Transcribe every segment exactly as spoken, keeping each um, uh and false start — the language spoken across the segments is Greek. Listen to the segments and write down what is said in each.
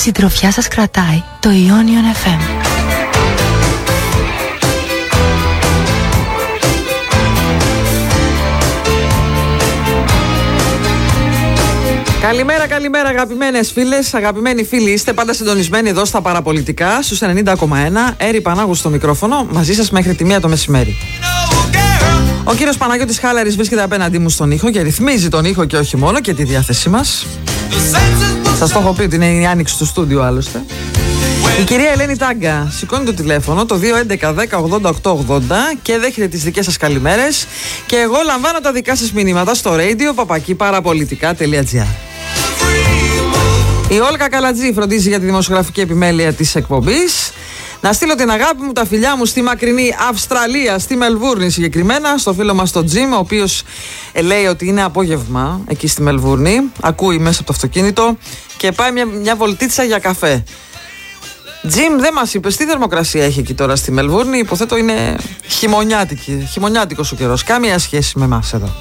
Συντροφιά σας κρατάει το Ionian εφ εμ. Καλημέρα, καλημέρα αγαπημένες φίλες, αγαπημένοι φίλοι. Είστε πάντα συντονισμένοι εδώ στα παραπολιτικά στους ενενήντα κόμμα ένα. Έρη Πανάγου στο μικρόφωνο, μαζί σας μέχρι τη μία το μεσημέρι. Ο κύριος Παναγιώτης Χάλαρης βρίσκεται απέναντί μου στον ήχο και ρυθμίζει τον ήχο και όχι μόνο και τη διάθεσή μας. Σας το έχω πει ότι είναι η άνοιξη του στούντιο άλλωστε. Η κυρία Ελένη Τάγκα σηκώνει το τηλέφωνο το δύο έντεκα δέκα ογδόντα οκτώ ογδόντα και δέχεται τις δικές σας καλημέρες. Και εγώ λαμβάνω τα δικά σας μηνύματα στο radio παπακί παραπολιτικά τελεία τζι άρ. Η Όλκα Καλατζή φροντίζει για τη δημοσιογραφική επιμέλεια της εκπομπής. Να στείλω την αγάπη μου, τα φιλιά μου στη μακρινή Αυστραλία, στη Μελβούρνη συγκεκριμένα, στο φίλο μας τον Τζιμ, ο οποίος ε, λέει ότι είναι απόγευμα εκεί στη Μελβούρνη. Ακούει μέσα από το αυτοκίνητο και πάει μια, μια βολτίτσα για καφέ. Τζιμ, δεν μας είπες τι θερμοκρασία έχει εκεί τώρα στη Μελβούρνη. Υποθέτω είναι χειμωνιάτικη, χειμωνιάτικος ο καιρός. Κάμια σχέση με εμάς εδώ.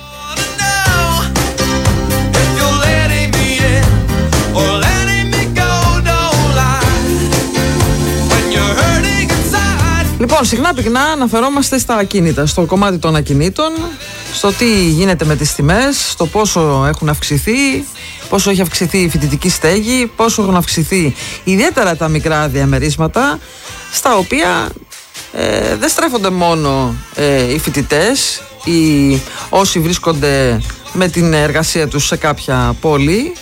Λοιπόν, συχνά πυκνά αναφερόμαστε στα ακίνητα, στο κομμάτι των ακινήτων, στο τι γίνεται με τις τιμές, στο πόσο έχουν αυξηθεί, πόσο έχει αυξηθεί η φοιτητική στέγη, πόσο έχουν αυξηθεί ιδιαίτερα τα μικρά διαμερίσματα, στα οποία ε, δεν στρέφονται μόνο ε, οι φοιτητές ή όσοι βρίσκονται με την εργασία τους σε κάποια πόλη,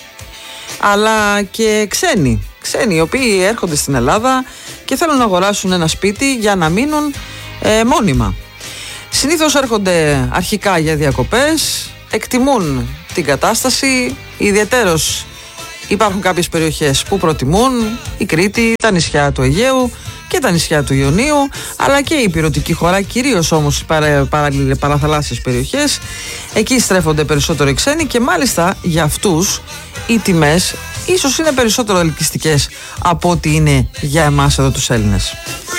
αλλά και ξένοι. Ξένοι οι οποίοι έρχονται στην Ελλάδα και θέλουν να αγοράσουν ένα σπίτι για να μείνουν ε, μόνιμα. Συνήθως έρχονται αρχικά για διακοπές, εκτιμούν την κατάσταση, ιδιαιτέρως υπάρχουν κάποιες περιοχές που προτιμούν, η Κρήτη, τα νησιά του Αιγαίου και τα νησιά του Ιωνίου, αλλά και η ηπειρωτική χώρα, κυρίως όμως οι παρα, παρα, παραθαλάσσιες περιοχές. Εκεί στρέφονται περισσότερο οι ξένοι και μάλιστα για αυτούς οι τιμές ίσως είναι περισσότερο ελκυστικές από ό,τι είναι για εμάς εδώ τους Έλληνες.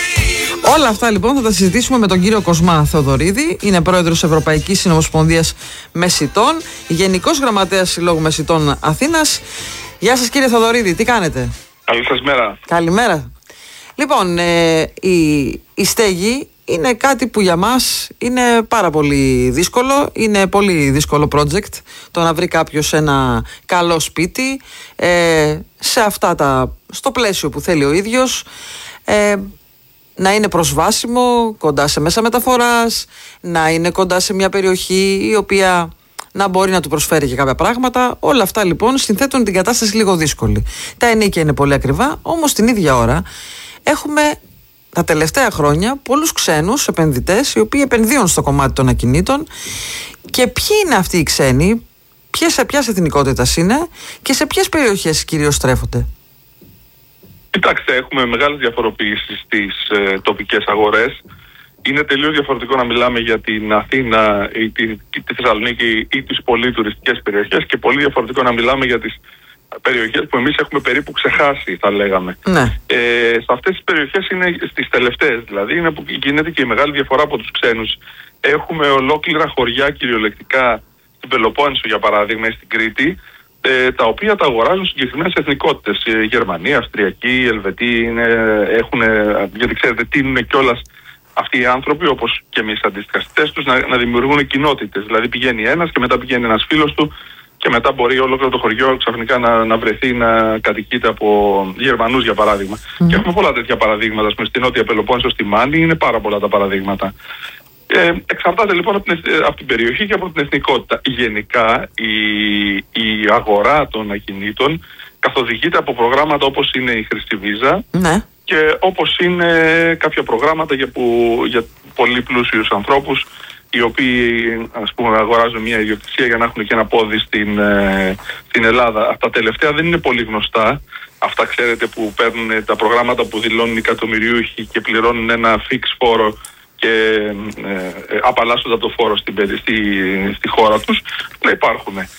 Όλα αυτά λοιπόν θα τα συζητήσουμε με τον κύριο Κοσμά Θεοδωρίδη. Είναι πρόεδρος Ευρωπαϊκής Συνομοσπονδίας Μεσιτών, γενικός γραμματέας Συλλόγου Μεσιτών Αθήνας. Γεια σας κύριε Θεοδωρίδη, τι κάνετε? Καλή σας μέρα. Καλημέρα. Λοιπόν, ε, η, η στέγη είναι κάτι που για μας είναι πάρα πολύ δύσκολο. Είναι πολύ δύσκολο project το να βρει κάποιος ένα καλό σπίτι ε, σε αυτά τα, στο πλαίσιο που θέλει ο ίδιος, ε, να είναι προσβάσιμο, κοντά σε μέσα μεταφοράς, να είναι κοντά σε μια περιοχή η οποία να μπορεί να του προσφέρει και κάποια πράγματα. Όλα αυτά λοιπόν συνθέτουν την κατάσταση λίγο δύσκολη. Τα ενίκια είναι πολύ ακριβά, όμως την ίδια ώρα έχουμε τα τελευταία χρόνια πολλούς ξένους επενδυτές οι οποίοι επενδύουν στο κομμάτι των ακινήτων. Και ποιοι είναι αυτοί οι ξένοι, ποιες, ποιας εθνικότητας είναι και σε ποιες περιοχές κυρίως στρέφονται? Κοιτάξτε, έχουμε μεγάλες διαφοροποιήσεις στις ε, τοπικές αγορές. Είναι τελείως διαφορετικό να μιλάμε για την Αθήνα ή τη, τη Θεσσαλονίκη ή τις πολύ τουριστικές περιοχές και πολύ διαφορετικό να μιλάμε για τις περιοχές που εμείς έχουμε περίπου ξεχάσει, θα λέγαμε. Ναι. Ε, σε αυτές τις περιοχές είναι στις τελευταίες, δηλαδή είναι που γίνεται και η μεγάλη διαφορά από τους ξένους. Έχουμε ολόκληρα χωριά κυριολεκτικά στην Πελοπόννησο για παράδειγμα ή στην Κρήτη, ε, τα οποία τα αγοράζουν συγκεκριμένες εθνικότητες. Ε, Γερμανία, Αυστριακοί, Ελβετοί, είναι, έχουν, γιατί ξέρετε τείνουν κιόλας αυτοί οι άνθρωποι, όπως και εμείς αντίστοιχα στις θέσεις τους, να, να δημιουργούν κοινότητες. Δηλαδή πηγαίνει ένας και μετά πηγαίνει ένας φίλος του και μετά μπορεί ολόκληρο το χωριό ξαφνικά να, να βρεθεί να κατοικείται από Γερμανούς για παράδειγμα. Mm. Και έχουμε πολλά τέτοια παραδείγματα. Ας πούμε, στην Νότια Πελοπόννησο, στη Μάνη, είναι πάρα πολλά τα παραδείγματα. Ε, εξαρτάται λοιπόν από την, από την περιοχή και από την εθνικότητα. Γενικά η, η αγορά των ακινήτων καθοδηγείται από προγράμματα όπως είναι η Χρυσή Βίζα. Ναι. Και όπως είναι κάποια προγράμματα για, που, για πολύ πλούσιους ανθρώπους, οι οποίοι ας πούμε αγοράζουν μια ιδιοκτησία για να έχουν και ένα πόδι στην, ε, στην Ελλάδα. Αυτά τα τελευταία δεν είναι πολύ γνωστά. Αυτά ξέρετε που παίρνουν τα προγράμματα που δηλώνουν οι εκατομμυριούχοι και πληρώνουν ένα fix φόρο και ε, ε, απαλλάσσονται από το φόρο στην, στη, στη χώρα τους. Να υπάρχουν.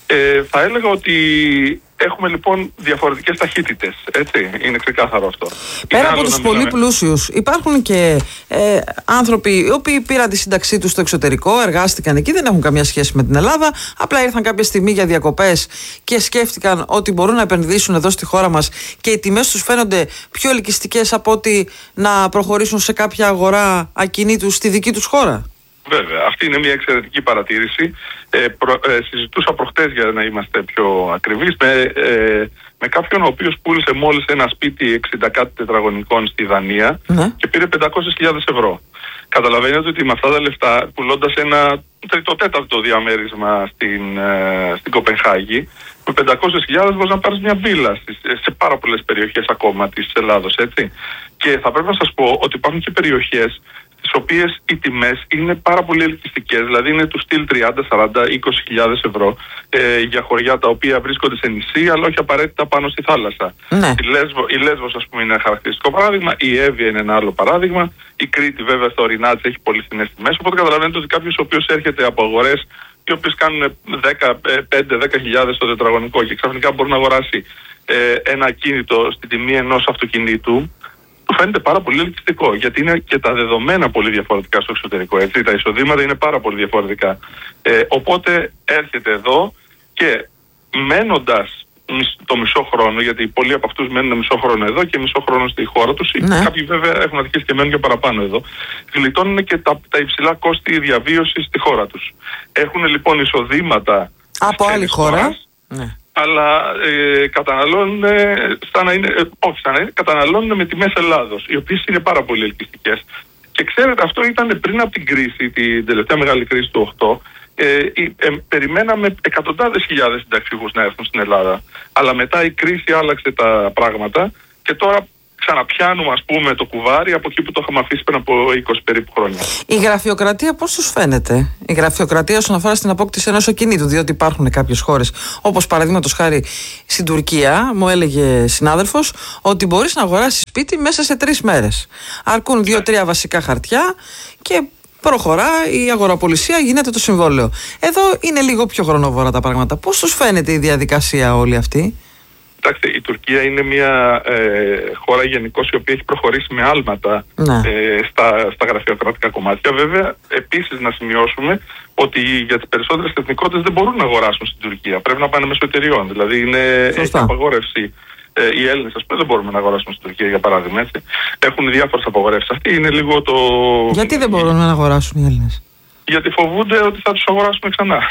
Ε, θα έλεγα ότι έχουμε λοιπόν διαφορετικές ταχύτητες, έτσι, είναι ξεκάθαρο αυτό. Πέρα είναι από τους πολύ μιλάμε... πλούσιους, υπάρχουν και ε, άνθρωποι οι οποίοι πήραν τη σύνταξή τους στο εξωτερικό, εργάστηκαν εκεί, δεν έχουν καμία σχέση με την Ελλάδα, απλά ήρθαν κάποια στιγμή για διακοπές και σκέφτηκαν ότι μπορούν να επενδύσουν εδώ στη χώρα μας και οι τιμές τους φαίνονται πιο ελκυστικές από ότι να προχωρήσουν σε κάποια αγορά ακινήτου στη δική τους χώρα. Βέβαια, αυτή είναι μια εξαιρετική παρατήρηση. Ε, προ, ε, συζητούσα προχτές, για να είμαστε πιο ακριβείς, με, ε, με κάποιον ο οποίος πούλησε μόλις ένα σπίτι εξήντα κάτι τετραγωνικών στη Δανία, ναι, και πήρε πεντακόσιες χιλιάδες ευρώ. Καταλαβαίνετε ότι με αυτά τα λεφτά, πουλώντας ένα τρίτο-τέταρτο διαμέρισμα στην, ε, στην Κοπενχάγη, με πεντακόσιες χιλιάδες μπορείς να πάρεις μια βίλα σε, σε πάρα πολλές περιοχές ακόμα της Ελλάδος, έτσι. Και θα πρέπει να σας πω ότι υπάρχουν και περιοχές τις οποίες οι τιμές είναι πάρα πολύ ελκυστικές, δηλαδή είναι του στυλ τριάντα, σαράντα, είκοσι χιλιάδες ευρώ ε, για χωριά τα οποία βρίσκονται σε νησί, αλλά όχι απαραίτητα πάνω στη θάλασσα. Ναι. Η, Λέσβο, η Λέσβος, ας πούμε, είναι ένα χαρακτηριστικό παράδειγμα, η Εύβοια είναι ένα άλλο παράδειγμα, η Κρήτη βέβαια στα ορεινά της έχει πολύ φθηνές τιμές, οπότε καταλαβαίνετε ότι κάποιος ο οποίος έρχεται από αγορές οι οποίες κάνουν πέντε με δέκα χιλιάδες το τετραγωνικό και ξαφνικά μπορεί να αγοράσει ε, ένα ακίνητο στην τιμή ενός αυτοκινήτου, του φαίνεται πάρα πολύ ελκυστικό, γιατί είναι και τα δεδομένα πολύ διαφορετικά στο εξωτερικό, έτσι, τα εισοδήματα είναι πάρα πολύ διαφορετικά. Ε, οπότε έρχεται εδώ και μένοντας το μισό χρόνο, γιατί πολλοί από αυτούς μένουν μισό χρόνο εδώ και μισό χρόνο στη χώρα τους, ναι, κάποιοι βέβαια έχουν αρχίσει και μένουν και παραπάνω εδώ, γλιτώνουν και τα, τα υψηλά κόστη διαβίωσης στη χώρα τους. Έχουν λοιπόν εισοδήματα από άλλη χώρα, ναι, αλλά ε, καταναλώνουν, σαν να είναι, ε, όχι σαν να είναι, καταναλώνουν με τιμές Ελλάδος, οι οποίες είναι πάρα πολύ ελκυστικές. Και ξέρετε, αυτό ήταν πριν από την κρίση, την τελευταία μεγάλη κρίση του οκτώ, ε, ε, περιμέναμε εκατοντάδες χιλιάδες συνταξιούχους να έρθουν στην Ελλάδα. Αλλά μετά η κρίση άλλαξε τα πράγματα και τώρα ξαναπιάνουμε, ας πούμε, το κουβάρι από εκεί που το είχαμε αφήσει πριν από είκοσι περίπου χρόνια. Η γραφειοκρατία πώς τους φαίνεται, η γραφειοκρατία όσον αφορά στην απόκτηση ενός ακινήτου, διότι υπάρχουν κάποιες χώρες, όπως παραδείγματος χάρη στην Τουρκία, μου έλεγε συνάδελφος, ότι μπορείς να αγοράσεις σπίτι μέσα σε τρεις μέρες. Αρκούν δύο-τρία βασικά χαρτιά και προχωρά η αγοραπολισία, γίνεται το συμβόλαιο. Εδώ είναι λίγο πιο χρονοβόρα τα πράγματα. Πώς τους φαίνεται η διαδικασία όλη αυτή? Κοιτάξτε, η Τουρκία είναι μια ε, χώρα γενικώς η οποία έχει προχωρήσει με άλματα, ναι, ε, στα, στα γραφειοκρατικά κομμάτια. Βέβαια, επίσης να σημειώσουμε ότι για τις περισσότερες εθνικότητες δεν μπορούν να αγοράσουν στην Τουρκία. Πρέπει να πάνε μέσω εταιριών. Δηλαδή είναι, έχει απαγόρευση. Ε, οι Έλληνες, ας πούμε, δεν μπορούμε να αγοράσουμε στην Τουρκία, για παράδειγμα, έτσι. Έχουν διάφορες απαγορεύσεις. Αυτή είναι λίγο το... Γιατί δεν μπορούν να αγοράσουν οι Έλληνες? Γιατί φοβούνται ότι θα τους αγοράσουμε ξανά.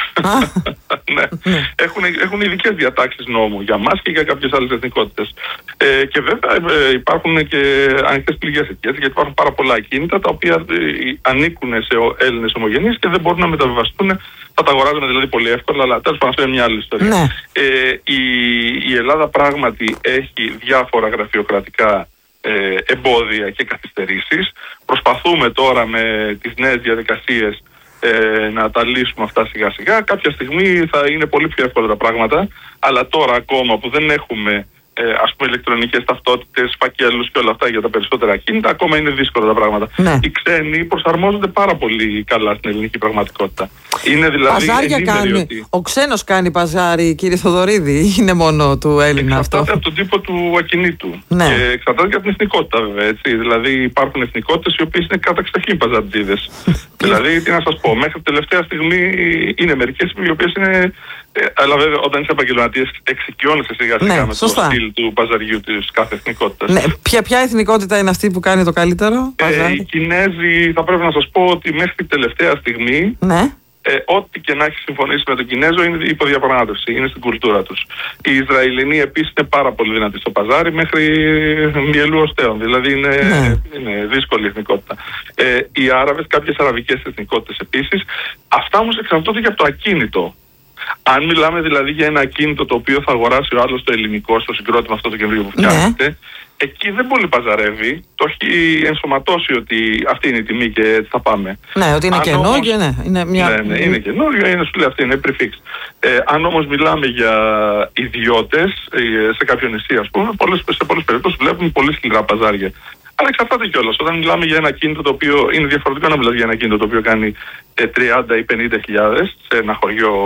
ναι. έχουν, έχουν ειδικές διατάξεις νόμου για μας και για κάποιες άλλες εθνικότητες. Ε, και βέβαια ε, υπάρχουν και ανοιχτές πληγές εκεί, γιατί υπάρχουν πάρα πολλά ακίνητα τα οποία ε, ανήκουν σε Έλληνες ομογενείς και δεν μπορούν να μεταβιβαστούν. Θα τα αγοράζουν δηλαδή πολύ εύκολα, αλλά τέλος πάντων αυτό είναι μια άλλη ιστορία. Ναι. Ε, η, η Ελλάδα πράγματι έχει διάφορα γραφειοκρατικά ε, εμπόδια και καθυστερήσεις. Προσπαθούμε τώρα με τις νέες διαδικασίες Ε, να τα λύσουμε αυτά σιγά σιγά. Κάποια στιγμή θα είναι πολύ πιο εύκολα τα πράγματα, αλλά τώρα ακόμα που δεν έχουμε ε, ας πούμε ηλεκτρονικές ταυτότητες, φακέλους και όλα αυτά για τα περισσότερα ακίνητα, ακόμα είναι δύσκολα τα πράγματα. Ναι. Οι ξένοι προσαρμόζονται πάρα πολύ καλά στην ελληνική πραγματικότητα. Είναι δηλαδή παζάρια κάνει. Ότι... Ο ξένος κάνει παζάρι, κύριε Θοδωρίδη, ή είναι μόνο του Έλληνα αυτό? Εξαρτάται από τον τύπο του ακινήτου. Ναι. Και εξαρτάται και από την εθνικότητα, βέβαια. Έτσι. Δηλαδή υπάρχουν εθνικότητες οι οποίες είναι καταξοχήν παζαρτζίδες. Δηλαδή, τι να σας πω, μέχρι τελευταία στιγμή είναι μερικές οι οποίες είναι. Ε, αλλά βέβαια, όταν είσαι επαγγελματίας, εξοικειώνεσαι σιγά σιγά, ναι, με σωστά, το στυλ του παζαριού της κάθε εθνικότητας. Ναι, ποια, ποια εθνικότητα είναι αυτή που κάνει το καλύτερο παζάρι? Ε, οι Κινέζοι, θα πρέπει να σας πω ότι μέχρι τελευταία στιγμή, ναι, ε, ό,τι και να έχει συμφωνήσει με τον Κινέζο είναι υποδιαπραγμάτευση, είναι στην κουλτούρα τους. Οι Ισραηλινοί επίσης είναι πάρα πολύ δυνατοί στο παζάρι μέχρι μυελού οστέων, δηλαδή είναι, ναι, είναι δύσκολη εθνικότητα. Ε, οι Άραβες, κάποιες αραβικές εθνικότητες επίσης. Αυτά όμως εξαρτώνται και από το ακίνητο. Αν μιλάμε δηλαδή για ένα ακίνητο το οποίο θα αγοράσει ο άλλος το ελληνικό, στο συγκρότημα αυτό το καινούργιο που φτιάχνεται, ναι, εκεί δεν πολύ παζαρεύει. Το έχει ενσωματώσει ότι αυτή είναι η τιμή και έτσι θα πάμε. Ναι, ότι είναι καινούργιο, ναι. Είναι μια... ναι, ναι, είναι καινούργιο, είναι, σου λέει, αυτή είναι prefix. Ε, αν όμως μιλάμε για ιδιώτες, σε κάποιο νησί, ας πούμε, πολλές, σε πολλές περιπτώσεις βλέπουμε πολύ σκληρά παζάρια. Αλλά εξαρτάται κιόλας. Όταν μιλάμε για ένα κίνητο το οποίο είναι διαφορετικό να μιλάς για ένα κίνητο το οποίο κάνει ε, τριάντα ή πενήντα χιλιάδες σε ένα χωριό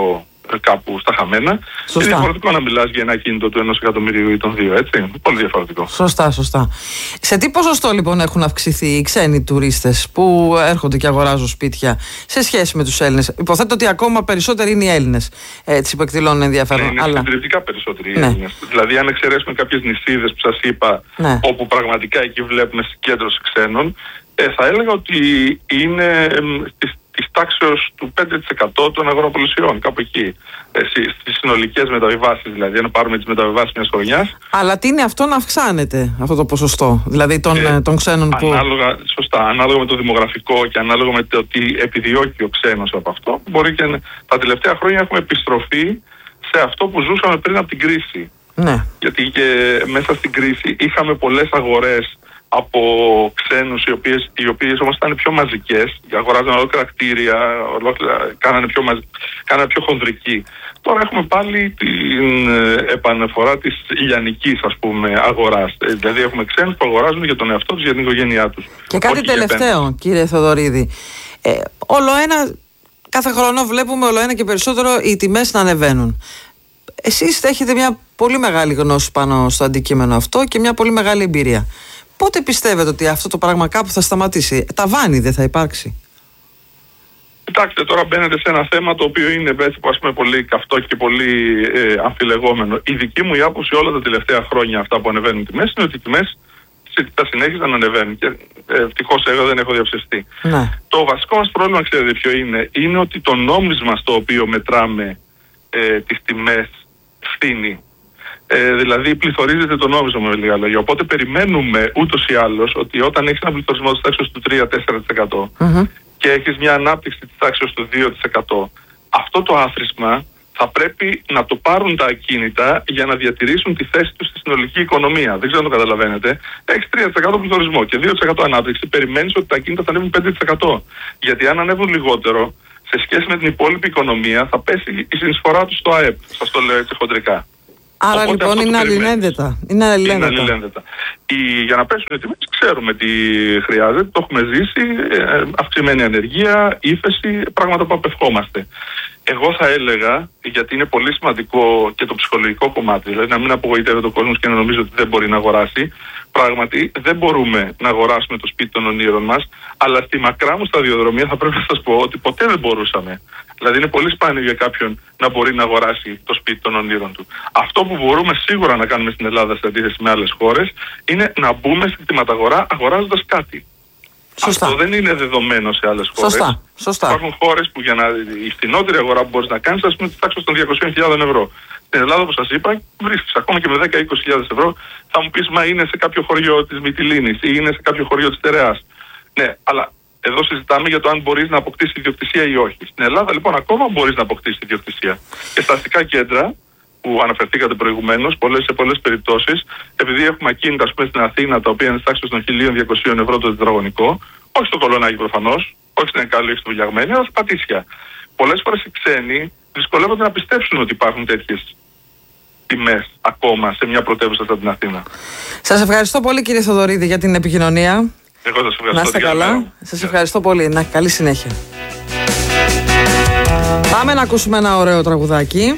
κάπου στα χαμένα. Σωστά. Είναι διαφορετικό να μιλάς για ένα κίνητο του ενός εκατομμυρίου ή των δύο, έτσι. Πολύ διαφορετικό. Σωστά, σωστά. Σε τι ποσοστό λοιπόν έχουν αυξηθεί οι ξένοι τουρίστες που έρχονται και αγοράζουν σπίτια σε σχέση με τους Έλληνες? Υποθέτω ότι ακόμα περισσότεροι είναι οι Έλληνες, έτσι, που εκδηλώνουν ενδιαφέρον. Ναι, είναι αλλά... συντριπτικά περισσότεροι οι ναι. Έλληνες. Δηλαδή, αν εξαιρέσουμε κάποιες νησίδες που σας είπα, ναι. όπου πραγματικά εκεί βλέπουμε συγκέντρωση ξένων, ε, θα έλεγα ότι είναι ε, της, της τάξεως του πέντε τοις εκατό των αγοραπολισιών, κάπου εκεί. Ε, στις συνολικές μεταβιβάσεις, δηλαδή, αν πάρουμε τις μεταβιβάσεις μιας χρονιάς. Αλλά τι είναι αυτό να αυξάνεται αυτό το ποσοστό, δηλαδή των, ε, των ξένων που. Ανάλογα, σωστά, ανάλογα με το δημογραφικό και ανάλογα με το τι επιδιώκει ο ξένος από αυτό, μπορεί και τα τελευταία χρόνια έχουμε επιστροφή σε αυτό που ζούσαμε πριν από την κρίση. Ναι. Γιατί και μέσα στην κρίση είχαμε πολλές αγορές από ξένους, οι οποίες, οι οποίες όμως ήταν πιο μαζικές, αγοράζαν ολόκληρα κτίρια, ολόκληρα, κάνανε, πιο μαζ... κάνανε πιο χονδρική. Τώρα έχουμε πάλι την επαναφορά της ηλιανικής, ας πούμε, αγοράς. Δηλαδή έχουμε ξένους που αγοράζουν για τον εαυτό τους, για την οικογένειά τους. Και κάτι όχι τελευταίο, κύριε Θοδωρίδη. Ε, όλο ένα, κάθε χρόνο βλέπουμε όλο ένα και περισσότερο οι τιμές να ανεβαίνουν. Εσείς έχετε μια πολύ μεγάλη γνώση πάνω στο αντικείμενο αυτό και μια πολύ μεγάλη εμπειρία. Πότε πιστεύετε ότι αυτό το πράγμα κάπου θα σταματήσει? Ταβάνι δεν θα υπάρξει? Κοιτάξτε, τώρα μπαίνετε σε ένα θέμα το οποίο είναι έτσι, ας πούμε, πολύ καυτό και πολύ ε, αμφιλεγόμενο. Η δική μου η άποψη όλα τα τελευταία χρόνια, αυτά που ανεβαίνουν οι τιμές, είναι ότι οι τιμές θα συνέχισαν να ανεβαίνουν. Και ε, ευτυχώς εγώ δεν έχω διαψευστεί. Ναι. Το βασικό μας πρόβλημα, ξέρετε ποιο είναι? Είναι ότι το νόμισμα στο οποίο μετράμε ε, τις τιμές φθήνει. Ε, δηλαδή πληθωρίζεται το νόμισμα, με λίγα λόγια. Οπότε περιμένουμε ούτως ή άλλως ότι όταν έχεις ένα πληθωρισμό της τάξης του τρία με τέσσερα τοις εκατό mm-hmm. και έχεις μια ανάπτυξη της τάξης του δύο τοις εκατό, αυτό το άθροισμα θα πρέπει να το πάρουν τα ακίνητα για να διατηρήσουν τη θέση τους στη συνολική οικονομία. Δεν ξέρω αν το καταλαβαίνετε. Έχεις τρία τοις εκατό πληθωρισμό και δύο τοις εκατό ανάπτυξη, περιμένεις ότι τα ακίνητα θα ανέβουν πέντε τοις εκατό. Γιατί αν ανέβουν λιγότερο, σε σχέση με την υπόλοιπη οικονομία, θα πέσει η συνεισφορά του στο ΑΕΠ. Σας το λέω έτσι χοντρικά. Άρα οπότε λοιπόν είναι αλληλένδετα. Είναι αλληλένδετα. Είναι αλληλένδετα. Η, για να πέσουν οι τιμές, ξέρουμε τι χρειάζεται, το έχουμε ζήσει, ε, αυξημένη ανεργία, ύφεση, πράγματα που απευχόμαστε. Εγώ θα έλεγα, γιατί είναι πολύ σημαντικό και το ψυχολογικό κομμάτι, δηλαδή να μην απογοητεύεται ο κόσμος και να νομίζει ότι δεν μπορεί να αγοράσει. Πράγματι, δεν μπορούμε να αγοράσουμε το σπίτι των ονείρων μας, αλλά στη μακρά μου σταδιοδρομία θα πρέπει να σας πω ότι ποτέ δεν μπορούσαμε. Δηλαδή, είναι πολύ σπάνιο για κάποιον να μπορεί να αγοράσει το σπίτι των ονείρων του. Αυτό που μπορούμε σίγουρα να κάνουμε στην Ελλάδα, σε αντίθεση με άλλες χώρες, είναι να μπούμε στην κτηματαγορά αγοράζοντας κάτι. Σωστά. Αυτό δεν είναι δεδομένο σε άλλες χώρες. Σωστά. Σωστά. Υπάρχουν χώρες που για να, η φθηνότερη αγορά που μπορείς να κάνεις, ας πούμε, τη τάξη των διακόσιες χιλιάδες ευρώ. Στην Ελλάδα, όπως σας είπα, βρίσκεις ακόμα και με δέκα με είκοσι χιλιάδες ευρώ. Θα μου πεις, μα είναι σε κάποιο χωριό της Μυτιλήνης ή είναι σε κάποιο χωριό της Στερεάς. Ναι, αλλά εδώ συζητάμε για το αν μπορείς να αποκτήσεις ιδιοκτησία ή όχι. Στην Ελλάδα, λοιπόν, ακόμα μπορείς να αποκτήσεις ιδιοκτησία. Και στα αστικά κέντρα, που αναφερθήκατε προηγουμένως, πολλές, σε πολλές περιπτώσεις, επειδή έχουμε ακίνητα, ας πούμε, στην Αθήνα, τα οποία είναι στη τάξη των χίλια διακόσια ευρώ το τετραγωνικό, όχι στο Κολονάκι προφανώς, όχι στην Εκάλη, όχι στο Βουλιαγμένη, αλλά στα Πατήσια. Πολλές φορές οι ξένοι δυσκολεύονται να πιστέψουν ότι υπάρχουν τέτοιες τιμές ακόμα σε μια πρωτεύουσα σαν την Αθήνα. Σας ευχαριστώ πολύ, κύριε Θοδωρίδη, για την επικοινωνία. Εγώ σας ευχαριστώ. Να είστε καλά. Σας ευχαριστώ πολύ. Να, καλή συνέχεια. Πάμε να ακούσουμε ένα ωραίο τραγουδάκι.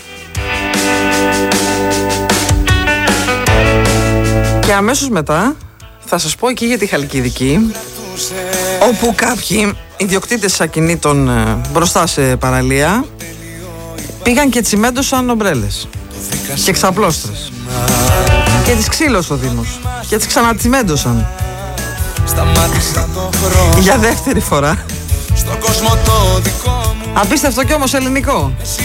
Και αμέσως μετά θα σας πω εκεί για τη Χαλκιδική, όπου κάποιοι ιδιοκτήτες ακινήτων μπροστά σε παραλία πήγαν και τσιμέντωσαν ομπρέλες και ξαπλώστρες και τις ξύλωσε ο Δήμος και τις ξανατσιμέντωσαν για δεύτερη φορά. Απίστευτο κι όμως ελληνικό.